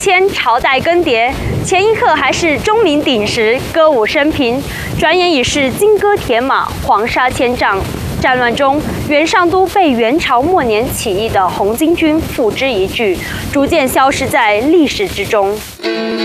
前朝代更迭，前一刻还是钟鸣鼎食、歌舞升平，转眼已是金戈铁马、黄沙千丈。战乱中，元上都被元朝末年起义的红巾军付之一炬，逐渐消失在历史之中。